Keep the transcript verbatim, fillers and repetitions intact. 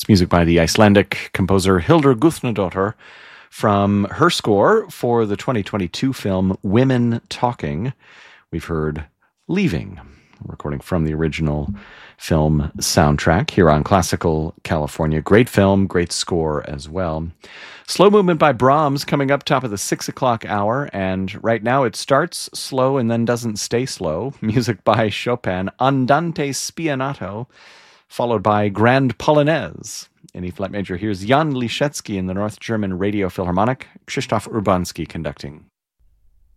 It's music by the Icelandic composer Hildur Guðnadóttir from her score for the twenty twenty-two film Women Talking. We've heard Leaving, a recording from the original film soundtrack here on Classical California. Great film, great score as well. Slow movement by Brahms coming up top of the six o'clock hour, and right now it starts slow and then doesn't stay slow. Music by Chopin, Andante Spianato, followed by Grand Polonaise in E-flat major. Here's Jan Liszewski in the North German Radio Philharmonic, Krzysztof Urbanski conducting.